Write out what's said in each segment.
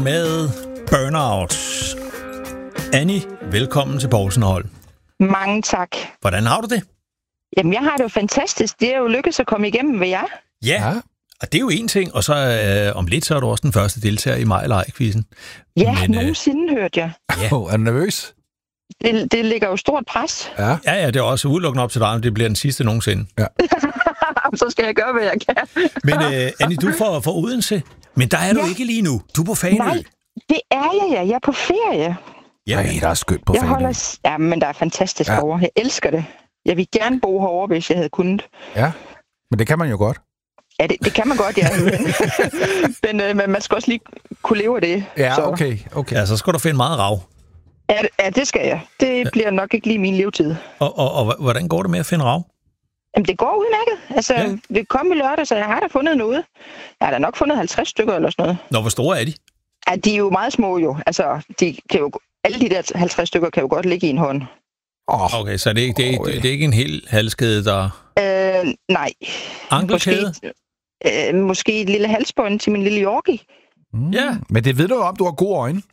Poulsen med Burnout. Annie, velkommen til Poulsen Hold. Mange tak. Hvordan har du det? Jamen, jeg har det jo fantastisk. Det er jo lykkedes at komme igennem ved jer. Ja, og det er jo en ting, og så om lidt, så er du også den første deltager i Maj Leg-quizzen. Ja, nogensinde hørte jeg. Ja. Er du nervøs? Det ligger jo stort pres. Ja, det er også udelukkende op til dig, om det bliver den sidste nogensinde. Ja. Så skal jeg gøre, hvad jeg kan. Men Annie, du er fra Odense, men der er du ikke lige nu. Du er på Fanø. Nej, det er jeg, ja. Jeg er på ferie. Ja, Nej, der er skønt på Fanø. Ja, men der er fantastisk over. Jeg elsker det. Jeg vil gerne bo herovre, hvis jeg havde kunnet. Ja, men det kan man jo godt. Ja, det kan man godt, ja. Men man skal også lige kunne leve af det. Ja, så. okay. Ja, så skal du finde meget rav. Ja, det skal jeg. Det bliver nok ikke lige min levetid. Og hvordan går det med at finde rav? Jamen, det går udmærket. Altså, det kom i lørdag, så jeg har da fundet noget. Jeg har da nok fundet 50 stykker eller sådan noget. Nå, hvor store er de? Ja, de er jo meget små jo. Altså, alle de der 50 stykker kan jo godt ligge i en hånd. Okay, så det er ikke en hel halskæde, der... Nej. Ankelkæde? Måske et lille halsbånd til min lille Yorkie. Ja. Men det ved du om, du har gode øjne.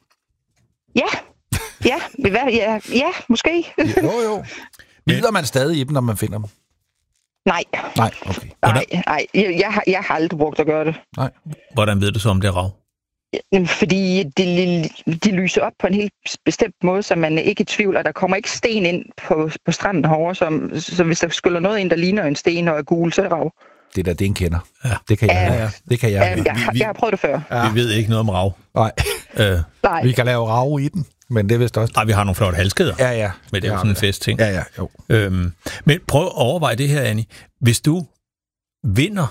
Ja, måske. Jo. Bider man stadig i dem, når man finder dem? Nej, okay. nej. Jeg har aldrig brugt at gøre det. Nej. Hvordan ved du så, om det er rav? Fordi de lyser op på en helt bestemt måde, så man ikke tvivler. Der kommer ikke sten ind på stranden herovre, så hvis der skyller noget ind, der ligner en sten og er gul, så er det rav. Det er en kender. Ja. Det kan jeg. Ja. Det kan jeg. Jeg har prøvet det før. Ja. Vi ved ikke noget om rav. Nej. Nej. Vi kan lave rav i den, men det er vist også... Nej, vi har nogle flotte halskæder. Ja. Men det er jo sådan en festting. Ja, jo. Men prøv at overveje det her, Annie. Hvis du vinder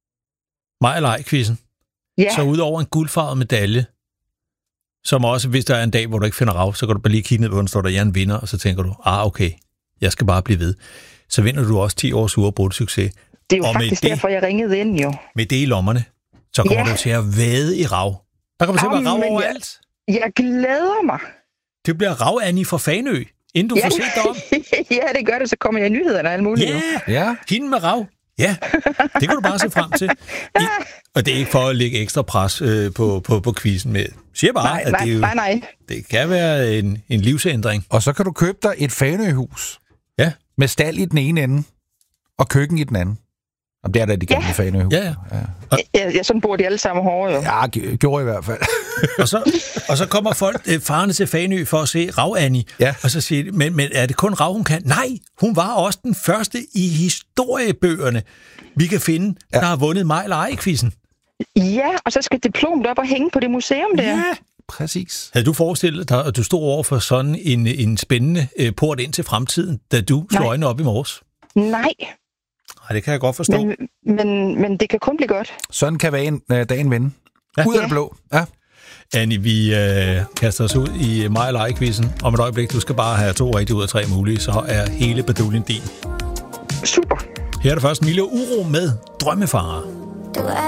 Maj Leg-quizzen, så udover en guldfarvet medalje, som også, hvis der er en dag, hvor du ikke finder rav, så kan du bare lige kigge ned, hvor den står der, jeg er en vinder, og så tænker du, okay, jeg skal bare blive ved. Så vinder du også 10 års uafbrudt succes. Det er jo faktisk derfor, jeg ringede ind, jo. Med det i lommerne, så kommer du til at vade i rav. Der kommer til at være rav overalt. Jeg glæder mig. Det bliver rav, Annie, fra Fanø, inden du får set dig om. Ja, det gør det, så kommer jeg i nyhederne og alt muligt. Ja. Hende med rav. Ja, det kan du bare se frem til. Og det er ikke for at lægge ekstra pres på quizzen med. Siger bare, at det kan være en livsændring. Og så kan du købe dig et Fanøhus. Ja. Med stald i den ene ende, og køkken i den anden. Om det er der de gamle Fanøhus. Ja. Sådan bor de alle sammen hårde, jo. Ja, gjorde i hvert fald. og så kommer folk farne til Fanø for at se Rav Annie. Ja. Og så siger de, men er det kun Rav, hun kan? Nej, hun var også den første i historiebøgerne, vi kan finde, der har vundet Maj Leg-quizzen. Ja, og så skal diplomet op og hænge på det museum der. Ja, præcis. Havde du forestillet dig, at du stod over for sådan en spændende port ind til fremtiden, da du slog øjnene op i morges? Nej, det kan jeg godt forstå. Men det kan kun blive godt. Sådan kan dagen vende. Ud af det blå. Ja. Annie, vi kaster os ud i Maj Leg-quizzen. Om et øjeblik, du skal bare have 2 rigtige ud af 3 mulige, så er hele baduljen din. Super. Her er det først Milo Uro med Drømmefarer. Du er